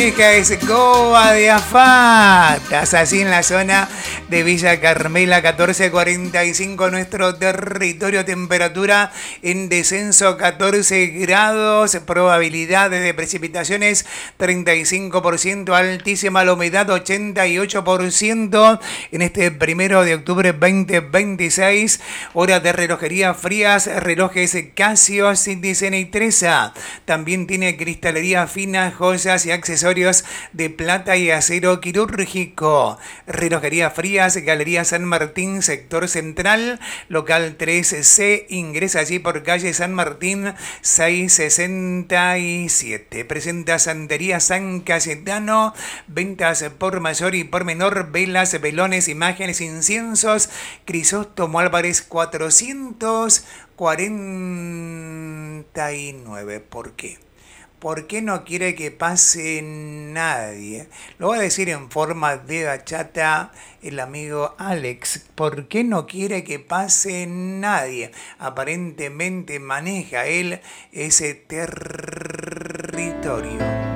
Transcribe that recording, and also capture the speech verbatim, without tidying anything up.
maneja es Goa de Afatas, así en la zona de Villa Carmela, catorce cuarenta y cinco nuestro territorio, temperatura en descenso catorce grados, probabilidad de precipitaciones treinta y cinco por ciento, altísima la humedad ochenta y ocho por ciento en este primero de octubre veinte veintiséis, horas de relojería frías, relojes Casio, Citizen y Tresa. También tiene cristalería fina, joyas y accesorios de plata y acero quirúrgico. Relojería Frías, Galería San Martín, sector central, local tres C. Ingresa allí por calle San Martín seiscientos sesenta y siete. Presenta Santería San Cayetano, ventas por mayor y por menor, velas, velones, imágenes, inciensos. Crisóstomo Álvarez cuatrocientos cuarenta y nueve. ¿Por qué? ¿Por qué no quiere que pase nadie? Lo va a decir en forma de bachata el amigo Alex. ¿Por qué no quiere que pase nadie? Aparentemente maneja él ese territorio.